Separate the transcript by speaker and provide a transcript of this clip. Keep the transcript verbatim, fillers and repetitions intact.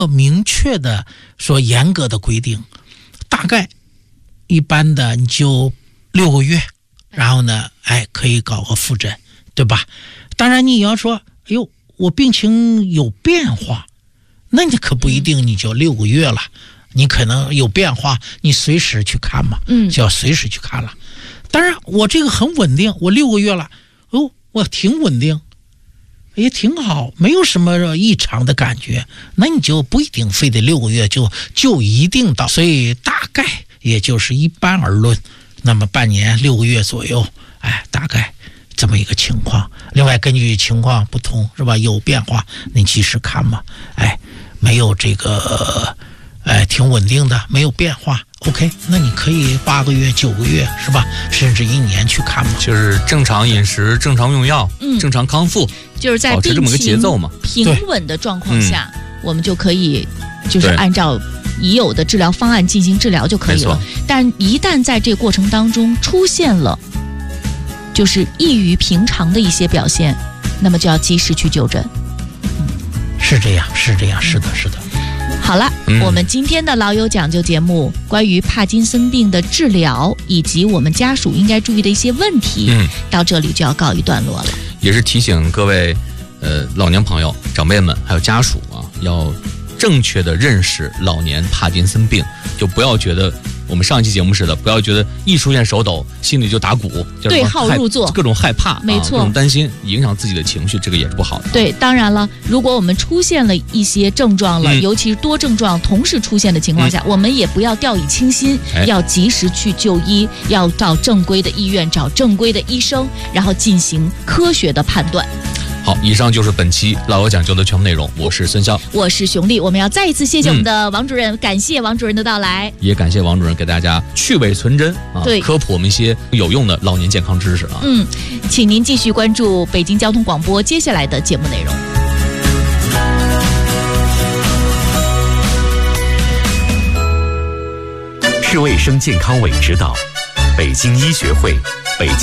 Speaker 1: 明确的说严格的规定，大概一般的你就六个月，然后呢，哎，可以搞个复诊，对吧？当然你要说，哎呦，我病情有变化，那你可不一定你就六个月了，嗯、你可能有变化，你随时去看嘛，嗯，就要随时去看了。当然，我这个很稳定，我六个月了，哦，我挺稳定，也挺好，没有什么异常的感觉，那你就不一定非得六个月就就一定到，所以大概也就是一般而论，那么半年六个月左右，哎，大概这么一个情况。另外根据情况不同，是吧？有变化你及时看嘛，哎，没有这个，哎，挺稳定的，没有变化。OK， 那你可以八个月、九个月，是吧？甚至一年去看嘛。
Speaker 2: 就是正常饮食、正常用药、嗯、正常康复，
Speaker 3: 就是在
Speaker 2: 保持这么个节奏嘛。
Speaker 3: 平稳的状况下，我们就可以就是按照已有的治疗方案进行治疗就可以了。但一旦在这个过程当中出现了就是异于平常的一些表现，那么就要及时去就诊。
Speaker 1: 嗯，是这样，是这样，是的，是的。
Speaker 3: 好了、嗯，我们今天的老友讲究节目关于帕金森病的治疗以及我们家属应该注意的一些问题、嗯、到这里就要告一段落了。
Speaker 2: 也是提醒各位呃老年朋友、长辈们还有家属啊，要正确的认识老年帕金森病，就不要觉得我们上一期节目似的，不要觉得一出现手抖心里就打鼓，
Speaker 3: 对号入座，
Speaker 2: 各种害怕，
Speaker 3: 没错、
Speaker 2: 啊，各种担心，影响自己的情绪，这个也是不好的。
Speaker 3: 对，当然了，如果我们出现了一些症状了、嗯、尤其是多症状同时出现的情况下、嗯、我们也不要掉以轻心、哎、要及时去就医，要到正规的医院找正规的医生，然后进行科学的判断。
Speaker 2: 好，以上就是本期老友讲究的全部内容。我是孙潇，
Speaker 3: 我是熊丽，我们要再一次谢谢我们的王主任、嗯、感谢王主任的到来，
Speaker 2: 也感谢王主任给大家去伪存真啊，
Speaker 3: 对，
Speaker 2: 科普我们一些有用的老年健康知识啊。
Speaker 3: 嗯，请您继续关注北京交通广播接下来的节目内容。
Speaker 4: 市卫生健康委指导，北京医学会，北京。